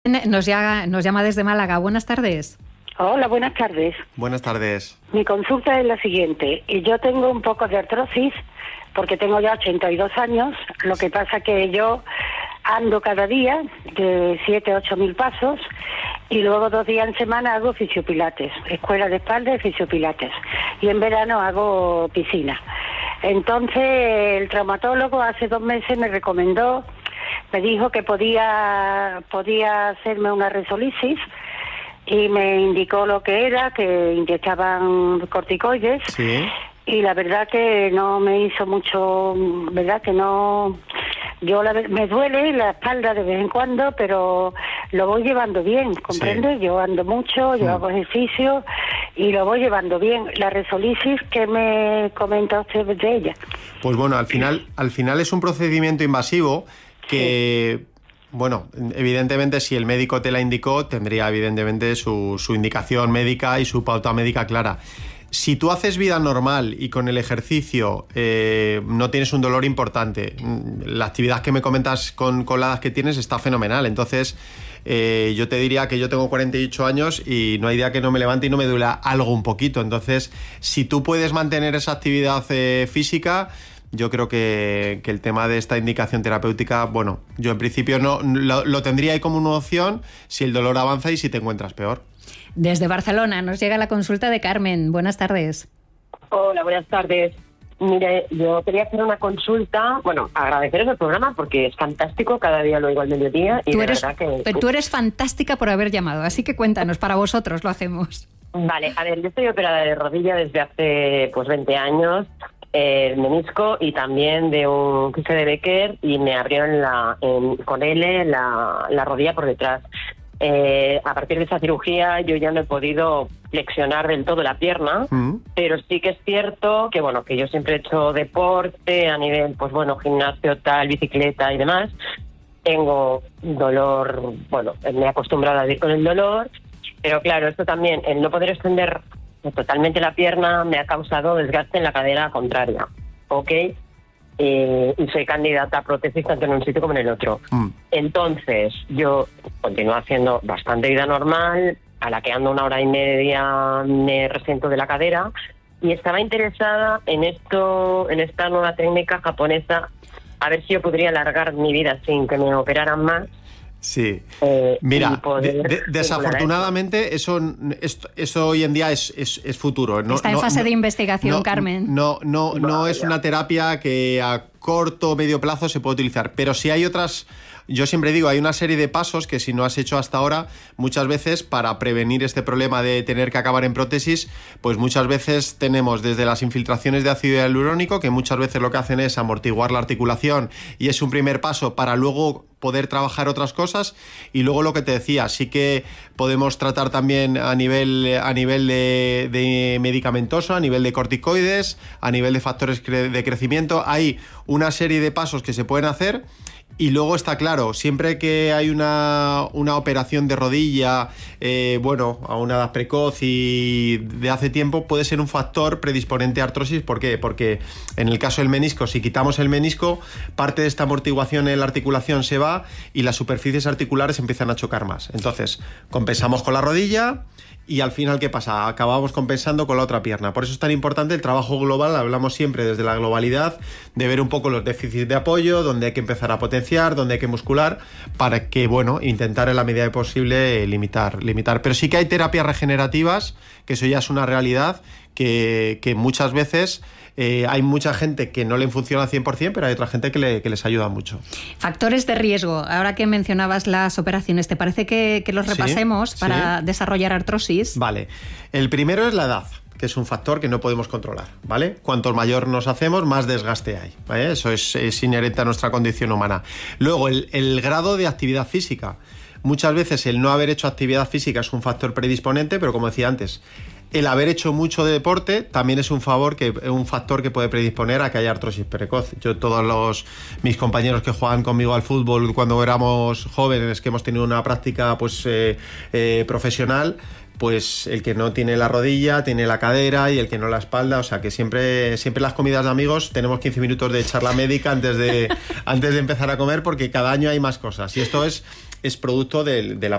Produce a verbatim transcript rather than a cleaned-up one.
Nos llama, nos llama desde Málaga. Buenas tardes. Hola, buenas tardes. Buenas tardes. Mi consulta es la siguiente. Yo tengo un poco de artrosis porque tengo ya ochenta y dos años. Lo que pasa que yo ando cada día de siete a ocho mil pasos y luego dos días en semana hago fisiopilates, escuela de espalda y fisiopilates. Y en verano hago piscina. Entonces el traumatólogo hace dos meses me recomendó, me dijo que podía, podía hacerme una resolisis y me indicó lo que era, que inyectaban corticoides. Sí. Y la verdad que no me hizo mucho, verdad que no, yo la, me duele la espalda de vez en cuando, pero lo voy llevando bien, ¿comprende? Sí. Yo ando mucho, yo mm. hago ejercicio y lo voy llevando bien. La resolisis, ¿qué me comenta usted de ella? Pues bueno, al final, al final es un procedimiento invasivo que... Sí. Bueno, evidentemente si el médico te la indicó, tendría evidentemente su, su indicación médica y su pauta médica clara. Si tú haces vida normal y con el ejercicio eh, no tienes un dolor importante, la actividad que me comentas con, con la edad que tienes está fenomenal. Entonces eh, yo te diría que yo tengo cuarenta y ocho años y no hay día que no me levante y no me duela algo un poquito. Entonces, si tú puedes mantener esa actividad eh, física... Yo creo que, que el tema de esta indicación terapéutica, bueno, yo en principio no lo, lo tendría ahí como una opción si el dolor avanza y si te encuentras peor. Desde Barcelona nos llega la consulta de Carmen. Buenas tardes. Hola, buenas tardes. Mire, yo quería hacer una consulta, bueno, agradeceros el programa porque es fantástico, cada día lo oigo al mediodía. Y tú, de eres, verdad que... tú eres fantástica por haber llamado, así que cuéntanos, para vosotros lo hacemos. Vale, a ver, yo estoy operada de rodilla desde hace pues veinte años. El menisco y también de un quiste de Becker y me abrieron la, en, con L la, la rodilla por detrás. Eh, a partir de esa cirugía yo ya no he podido flexionar del todo la pierna, mm. pero sí que es cierto que bueno que yo siempre he hecho deporte a nivel, pues bueno, gimnasio, tal, bicicleta y demás. Tengo dolor, bueno, me he acostumbrado a vivir con el dolor, pero claro, esto también, el no poder extender totalmente la pierna me ha causado desgaste en la cadera contraria, ¿ok? Eh, y soy candidata a prótesis tanto en un sitio como en el otro. Mm. Entonces, yo continúo haciendo bastante vida normal, a la que ando una hora y media me resiento de la cadera, y estaba interesada en esto, en esta nueva técnica japonesa, a ver si yo podría alargar mi vida sin que me operaran más. Sí, eh, mira, de, de, desafortunadamente eso, eso eso hoy en día es, es, es futuro. No, Está en no, fase no, de investigación, no, Carmen. No, no, no, no es una terapia que a corto o medio plazo se puede utilizar, pero sí hay otras... Yo siempre digo, hay una serie de pasos que si no has hecho hasta ahora, muchas veces para prevenir este problema de tener que acabar en prótesis, pues muchas veces tenemos desde las infiltraciones de ácido hialurónico, que muchas veces lo que hacen es amortiguar la articulación y es un primer paso para luego poder trabajar otras cosas, y luego lo que te decía, sí que podemos tratar también a nivel, a nivel de, de medicamentoso, a nivel de corticoides, a nivel de factores cre- de crecimiento. Hay una serie de pasos que se pueden hacer. Y luego está claro, siempre que hay una, una operación de rodilla, eh, bueno, a una edad precoz y de hace tiempo, puede ser un factor predisponente a artrosis. ¿Por qué? Porque en el caso del menisco, si quitamos el menisco, parte de esta amortiguación en la articulación se va y las superficies articulares empiezan a chocar más. Entonces, compensamos con la rodilla y al final, ¿qué pasa? Acabamos compensando con la otra pierna. Por eso es tan importante el trabajo global. Hablamos siempre desde la globalidad, de ver un poco los déficits de apoyo, donde hay que empezar a potenciar, donde hay que muscular, para que, bueno, intentar en la medida de posible limitar, limitar. Pero sí que hay terapias regenerativas, que eso ya es una realidad, que, que muchas veces... Eh, hay mucha gente que no le funciona al cien por ciento, pero hay otra gente que, le, que les ayuda mucho. Factores de riesgo. Ahora que mencionabas las operaciones, ¿te parece que, que los repasemos sí, para sí. desarrollar artrosis? Vale. El primero es la edad, que es un factor que no podemos controlar, ¿vale? Cuanto mayor nos hacemos, más desgaste hay, ¿vale? Eso es, es inherente a nuestra condición humana. Luego, el, el grado de actividad física. Muchas veces el no haber hecho actividad física es un factor predisponente, pero como decía antes, el haber hecho mucho de deporte también es un favor que un factor que puede predisponer a que haya artrosis precoz. Yo, todos los mis compañeros que juegan conmigo al fútbol cuando éramos jóvenes, que hemos tenido una práctica pues eh, eh, profesional, pues el que no tiene la rodilla tiene la cadera y el que no la espalda, o sea que siempre siempre las comidas de amigos tenemos quince minutos de charla médica antes de antes de empezar a comer, porque cada año hay más cosas y esto es es producto de, de la